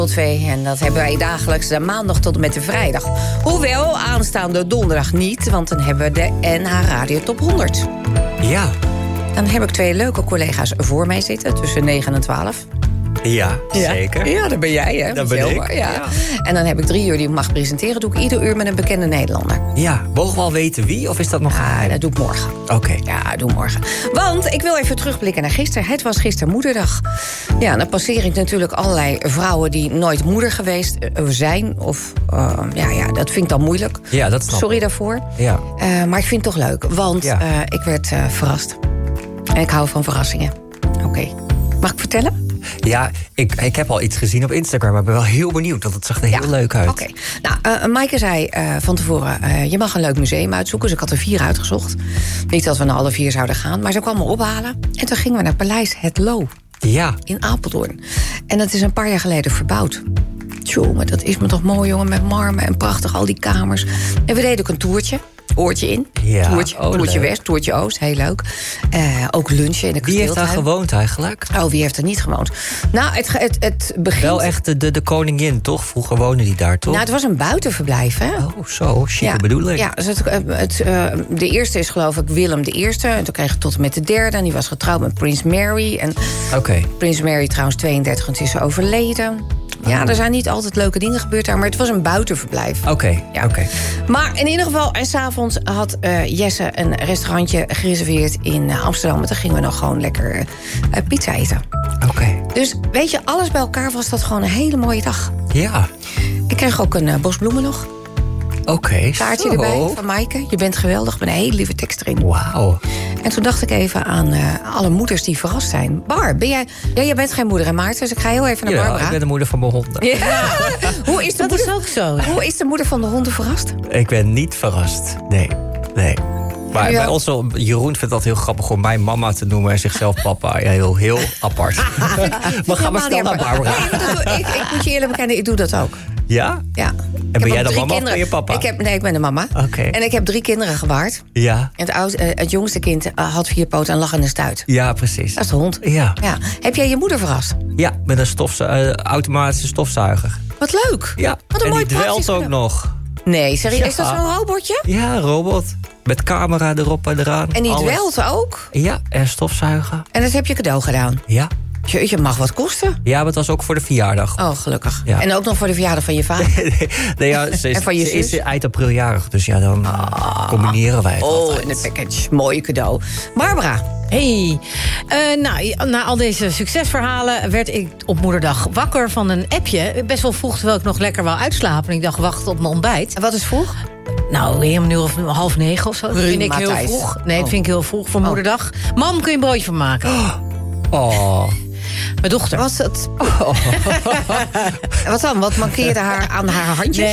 En dat hebben wij dagelijks de maandag tot en met de vrijdag. Hoewel, aanstaande donderdag niet, want dan hebben we de NH Radio Top 100. Ja. Dan heb ik 2 leuke collega's voor mij zitten, tussen 9 en 12. Ja, zeker. Ja, dat ben jij, hè? Dat ben ik. Ja. En dan heb ik 3 uur die ik mag presenteren. Doe ik ieder uur met een bekende Nederlander. Ja, mogen we al weten wie? Of is dat nog geheim? Dat doe ik morgen. Oké. Ja, doe morgen. Want ik wil even terugblikken naar gisteren. Het was gisteren Moederdag. Ja, dan passeer ik natuurlijk allerlei vrouwen die nooit moeder geweest zijn. Of, dat vind ik dan moeilijk. Ja, dat snap ik. Sorry daarvoor. Ja. Maar ik vind het toch leuk, want ik werd verrast. En ik hou van verrassingen. Oké. Mag ik vertellen? Ja, ik heb al iets gezien op Instagram, maar ik ben wel heel benieuwd, want het zag er heel leuk uit. Oké. Nou, Maaike zei van tevoren, je mag een leuk museum uitzoeken. Dus ik had er 4 uitgezocht. Niet dat we naar alle 4 zouden gaan, maar ze kwam me ophalen. En toen gingen we naar Paleis Het Loo. Ja. In Apeldoorn. En dat is een paar jaar geleden verbouwd. Jongen, dat is me toch mooi, jongen, met marmer en prachtig, al die kamers. En we deden ook een toertje. Oortje in, toertje west, toertje oost, heel leuk. Ook lunchen in de kasteeltuin. Wie heeft daar gewoond eigenlijk? Oh, wie heeft er niet gewoond? Nou, het begint... Wel echt de koningin, toch? Vroeger woonde die daar, toch? Nou, het was een buitenverblijf, hè? Oh, zo, chique bedoeling. Ja, dus de eerste is geloof ik Willem I. En toen kreeg ik tot en met de derde. En die was getrouwd met Prins Mary. En Prins Mary trouwens 32 en is overleden. Ja, er zijn niet altijd leuke dingen gebeurd daar, maar het was een buitenverblijf. Oké. Maar in ieder geval, en s'avonds had Jesse een restaurantje gereserveerd in Amsterdam. En toen gingen we nog gewoon lekker pizza eten. Oké. Dus weet je, alles bij elkaar was dat gewoon een hele mooie dag. Ja. Ik kreeg ook een bos bloemen nog. Oké, kaartje erbij van Maaike. Je bent geweldig, met een hele lieve tekst erin. Wauw. En toen dacht ik even aan alle moeders die verrast zijn. Bar, ben jij... Ja, jij bent geen moeder, hè Maarten? Dus ik ga heel even naar Barbara. Ja, ik ben de moeder van mijn honden. Ja. Hoe is de dat moeder... is ook zo. Hoe is de moeder van de honden verrast? Ik ben niet verrast. Nee. Maar bij ons, Jeroen vindt dat heel grappig om mijn mama te noemen en zichzelf papa. Ja, heel apart. Maar ga maar snel naar Barbara. Ik moet je eerlijk bekennen, ik doe dat ook. Ja? Ja. En ben jij de mama of ben je papa? Ik ben de mama. Oké. En ik heb 3 kinderen gebaard. Ja. En het jongste kind had 4 poten en lag in de stuit. Ja, precies. Dat is de hond. Ja. Heb jij je moeder verrast? Ja, met een automatische stofzuiger. Wat leuk. Ja. Wat een en mooi die dwelt ook nog. Nee, serieus? Is dat zo'n robotje? Ja, een robot. Met camera erop en eraan. En die dwelt ook? Ja, en stofzuigen. En dat heb je cadeau gedaan? Ja. Je mag wat kosten. Ja, maar het was ook voor de verjaardag. Oh, gelukkig. Ja. En ook nog voor de verjaardag van je vader. Ze en van je zus? is eind april jarig, dus ja, dan combineren wij het altijd. In de package. Mooie cadeau. Barbara. Hey, na al deze succesverhalen werd ik op moederdag wakker van een appje. Best wel vroeg, terwijl ik nog lekker wou uitslapen. En ik dacht, wacht op mijn ontbijt. En wat is vroeg? Nou, een uur of 8:30 of zo. Dat vind ik heel vroeg. Nee, dat vind ik heel vroeg voor moederdag. Mam, kun je een broodje van maken? Oh. Mijn dochter. Was het? Wat dan? Wat mankeerde haar aan haar handjes?